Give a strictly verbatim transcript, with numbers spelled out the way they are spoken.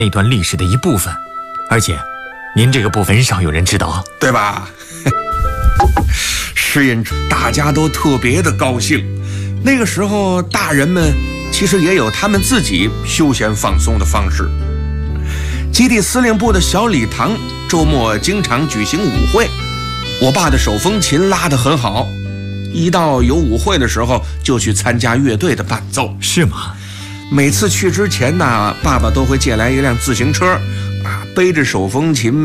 那段历史的一部分，而且您这个部分很少有人知道， 对吧？是因此大家都特别的高兴。那个时候大人们其实也有他们自己休闲放松的方式。基地司令部的小礼堂周末经常举行舞会，我爸的手风琴拉得很好，一到有舞会的时候就去参加乐队的伴奏。 是吗？ 每次去之前呢，爸爸都会借来一辆自行车啊，背着手风琴